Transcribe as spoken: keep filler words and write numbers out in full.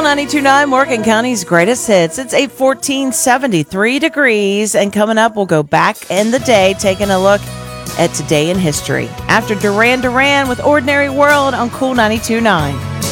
ninety-two point nine, Morgan County's greatest hits. It's eight fourteen, seventy-three degrees. And coming up, we'll go back in the day, taking a look at today in history. After Duran Duran with Ordinary World on Cool ninety-two point nine.